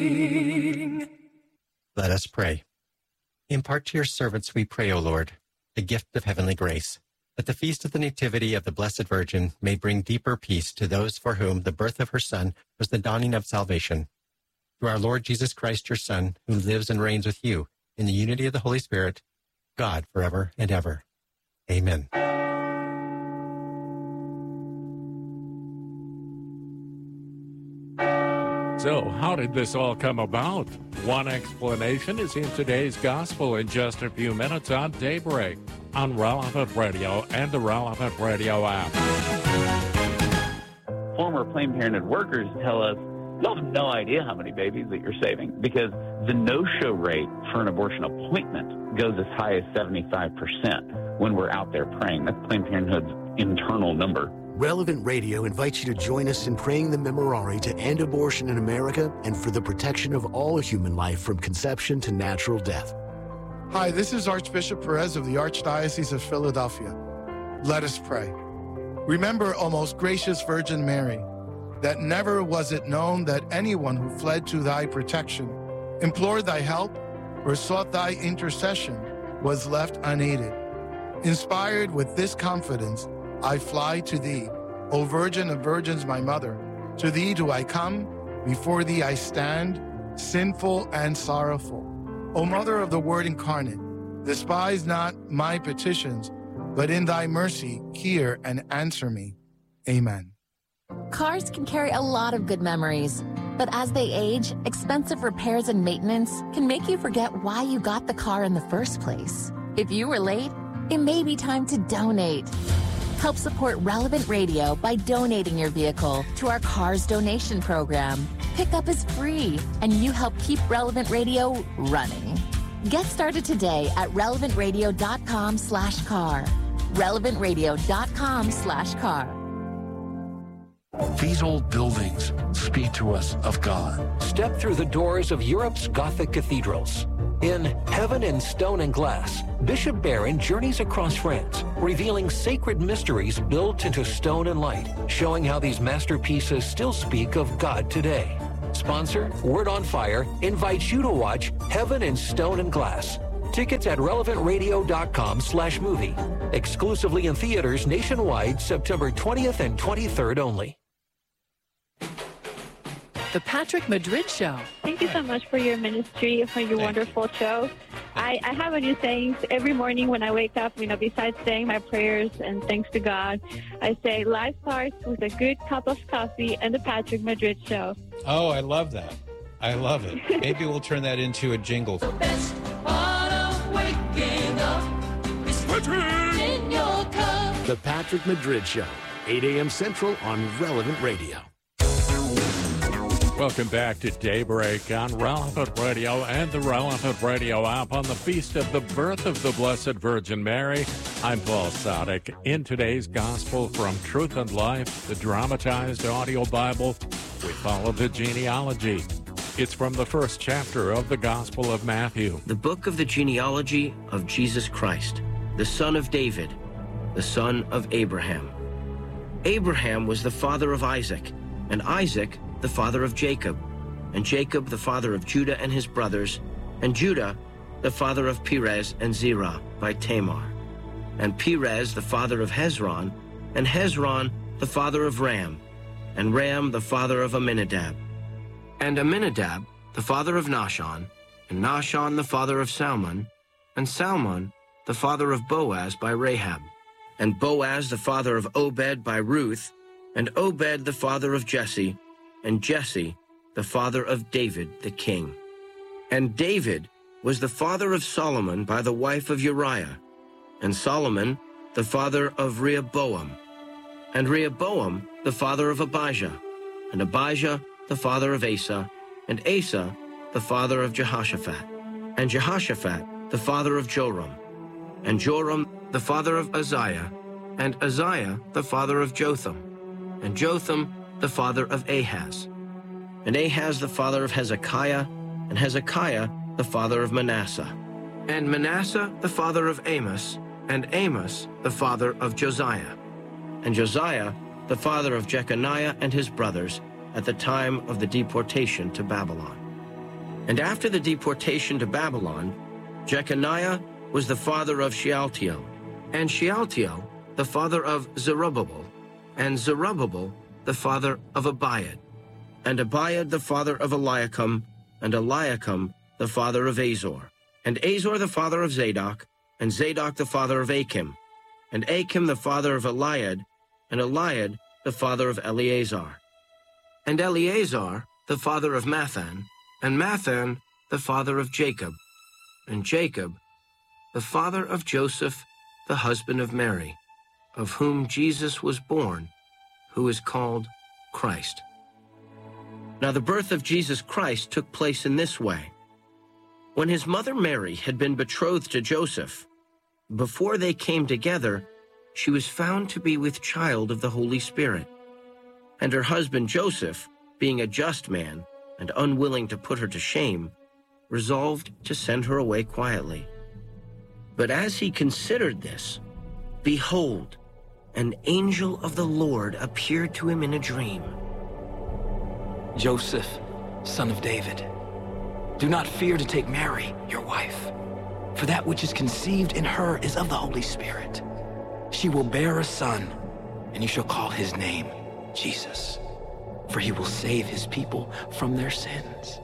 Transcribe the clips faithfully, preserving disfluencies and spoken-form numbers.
Let us pray. Impart to your servants, we pray, O Lord, the gift of heavenly grace, that the feast of the Nativity of the Blessed Virgin may bring deeper peace to those for whom the birth of her Son was the dawning of salvation. Through our Lord Jesus Christ, your Son, who lives and reigns with you in the unity of the Holy Spirit, God, forever and ever. Amen. So, how did this all come about? One explanation is in today's gospel in just a few minutes on Daybreak, on Relevant Radio and the Relevant Radio app. Former Planned Parenthood workers tell us, you'll have no idea how many babies that you're saving, because the no-show rate for an abortion appointment goes as high as seventy-five percent when we're out there praying. That's Planned Parenthood's internal number. Relevant Radio invites you to join us in praying the Memorare to end abortion in America and for the protection of all human life from conception to natural death. Hi, this is Archbishop Perez of the Archdiocese of Philadelphia. Let us pray. Remember, O most gracious Virgin Mary, that never was it known that anyone who fled to thy protection, implored thy help, or sought thy intercession was left unaided. Inspired with this confidence, I fly to thee, O Virgin of Virgins, my mother. To thee do I come, before thee I stand, sinful and sorrowful. O Mother of the Word incarnate, despise not my petitions, but in thy mercy hear and answer me. Amen. Cars can carry a lot of good memories, but as they age, expensive repairs and maintenance can make you forget why you got the car in the first place. If you were late, it may be time to donate. Help support Relevant Radio by donating your vehicle to our Cars Donation Program. Pickup is free, and you help keep Relevant Radio running. Get started today at relevant radio dot com slash car. relevant radio dot com slash car. These old buildings speak to us of God. Step through the doors of Europe's Gothic cathedrals. In Heaven in Stone and Glass, Bishop Barron journeys across France, revealing sacred mysteries built into stone and light, showing how these masterpieces still speak of God today. Sponsor, Word on Fire, invites you to watch Heaven in Stone and Glass. Tickets at relevant radio dot com slash movie. Exclusively in theaters nationwide, September twentieth and twenty-third only. The Patrick Madrid Show. Thank you so much for your ministry, for your wonderful show. I, I have a new saying every morning when I wake up, you know, besides saying my prayers and thanks to God, I say, life starts with a good cup of coffee and the Patrick Madrid Show. Oh, I love that. I love it. Maybe we'll turn that into a jingle. The best part of waking up is Patrick in your cup. The Patrick Madrid Show, eight a.m. Central on Relevant Radio. Welcome back to Daybreak on Relevant Radio and the Relevant Radio app on the feast of the birth of the Blessed Virgin Mary. I'm Paul Sadek. In today's Gospel from Truth and Life, the dramatized audio Bible, we follow the genealogy. It's from the first chapter of the Gospel of Matthew. The book of the genealogy of Jesus Christ, the son of David, the son of Abraham. Abraham was the father of Isaac, and Isaac the father of Jacob, and Jacob the father of Judah and his brothers, and Judah the father of Perez and Zerah by Tamar, and Perez the father of Hezron, and Hezron the father of Ram, and Ram the father of Amminadab, and Amminadab the father of Nahshon, and Nahshon the father of Salmon, and Salmon the father of Boaz by Rahab, and Boaz the father of Obed by Ruth, and Obed the father of Jesse, and Jesse, the father of David the king. And David was the father of Solomon by the wife of Uriah, and Solomon the father of Rehoboam, and Rehoboam the father of Abijah, and Abijah the father of Asa, and Asa the father of Jehoshaphat, and Jehoshaphat the father of Joram, and Joram the father of Uzziah, and Uzziah the father of Jotham, and Jotham the father of Ahaz, and Ahaz the father of Hezekiah, and Hezekiah the father of Manasseh, and Manasseh the father of Amos, and Amos the father of Josiah, and Josiah the father of Jeconiah and his brothers at the time of the deportation to Babylon. And after the deportation to Babylon, Jeconiah was the father of Shealtiel, and Shealtiel the father of Zerubbabel, and Zerubbabel the father of Abiad, and Abiad the father of Eliakim, and Eliakim the father of Azor, and Azor the father of Zadok, and Zadok the father of Achim, and Achim the father of Eliad, and Eliad the father of Eleazar, and Eleazar the father of Mathan, and Mathan the father of Jacob, and Jacob the father of Joseph, the husband of Mary, of whom Jesus was born, who is called Christ. Now the birth of Jesus Christ took place in this way. When his mother Mary had been betrothed to Joseph, before they came together, she was found to be with child of the Holy Spirit. And her husband Joseph, being a just man and unwilling to put her to shame, resolved to send her away quietly. But as he considered this, behold, an angel of the Lord appeared to him in a dream. Joseph, son of David, do not fear to take Mary, your wife, for that which is conceived in her is of the Holy Spirit. She will bear a son, and you shall call his name Jesus, for he will save his people from their sins.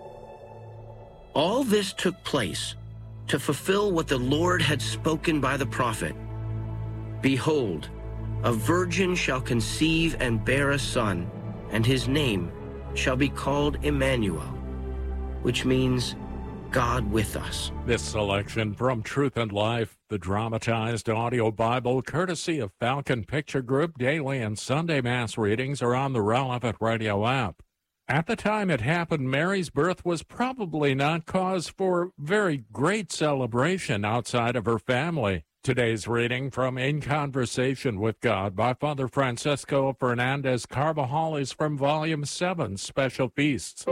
All this took place to fulfill what the Lord had spoken by the prophet. Behold, a virgin shall conceive and bear a son, and his name shall be called Emmanuel, which means God with us. This selection from Truth and Life, the dramatized audio Bible, courtesy of Falcon Picture Group. Daily and Sunday Mass readings are on the Relevant Radio app. At the time it happened, Mary's birth was probably not cause for very great celebration outside of her family. Today's reading from In Conversation with God by Father Francisco Fernandez Carvajal is from Volume seven, Special Feasts.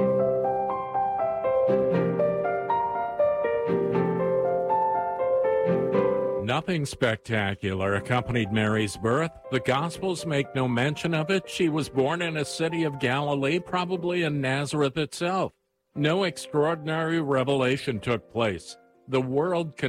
Nothing spectacular accompanied Mary's birth. The Gospels make no mention of it. She was born in a city of Galilee, probably in Nazareth itself. No extraordinary revelation took place. The world